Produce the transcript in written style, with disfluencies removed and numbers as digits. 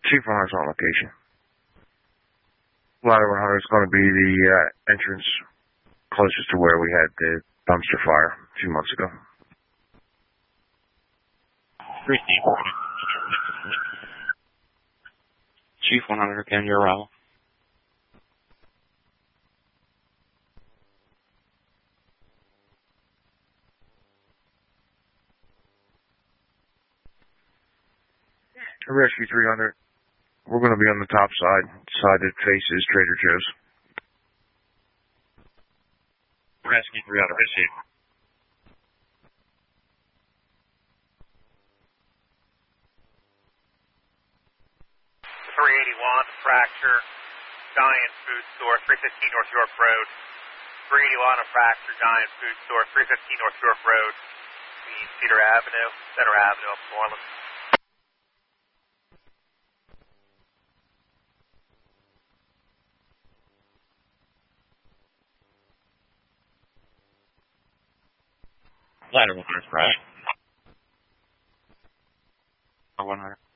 Chief 100's on location. Ladder 100 is going to be the entrance closest to where we had the dumpster fire a few months ago. Chief 100, again, your arrival. Rescue 300, we're going to be on the top side that faces Trader Joe's. Rescue 300, receive. 381, fracture, Giant Food Store, 315 North York Road. 381, a fracture, Giant Food Store, 315 North York Road, between Cedar Avenue, Center Avenue, up Orland. Ladder 100, right? 100.